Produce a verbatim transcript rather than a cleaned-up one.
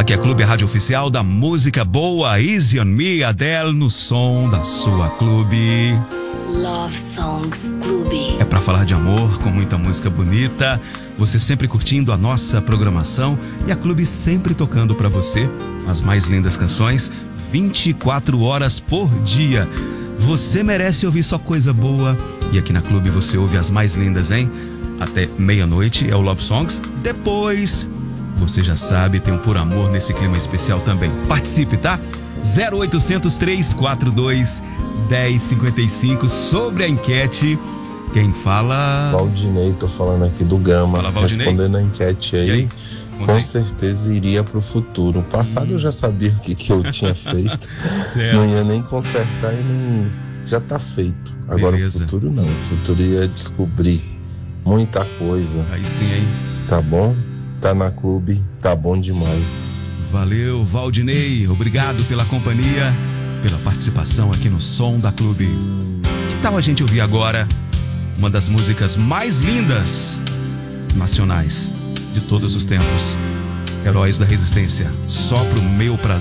Aqui é Clube, a rádio oficial da música boa. Easy on Me, Adele, no som da sua Clube. Love Songs Clube. É pra falar de amor, com muita música bonita. Você sempre curtindo a nossa programação e a Clube sempre tocando pra você as mais lindas canções, vinte e quatro horas por dia. Você merece ouvir só coisa boa e aqui na Clube você ouve as mais lindas, hein? Até meia-noite é o Love Songs. Depois, você já sabe, tem um Por Amor nesse clima especial também. Participe, tá? zero oitocentos, três quatro dois, um zero cinco cinco. Sobre a enquete, quem fala... Valdinei, tô falando aqui do Gama. Fala, Valdinei. Respondendo a enquete aí, aí? com certeza iria pro futuro. O passado hum. eu já sabia o que, que eu tinha feito. Certo. Não ia nem consertar e nem... Já tá feito. Agora Beleza. O futuro não. O futuro ia descobrir muita coisa. Aí sim, hein? Tá bom? Tá na Clube, tá bom demais. Valeu, Valdinei. Obrigado pela companhia, pela participação aqui no Som da Clube. Que tal a gente ouvir agora uma das músicas mais lindas nacionais de todos os tempos? Heróis da Resistência, Só Pro Meu Prazer.